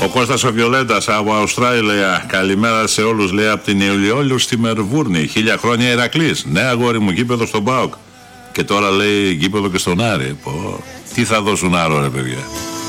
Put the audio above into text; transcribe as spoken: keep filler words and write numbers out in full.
Ο Κώστας ο Βιολέτας από Αυστραλία. Καλημέρα σε όλους, λέει, από την Ιουλιόλου στη Μερβούρνη. Χίλια χρόνια Ηρακλής. Ναι, αγόρι μου, γήπεδο στον ΠΑΟΚ. Και τώρα λέει γήπεδο και στον Άρη. Πω, τι θα δώσουν άλλο, ρε παιδιά.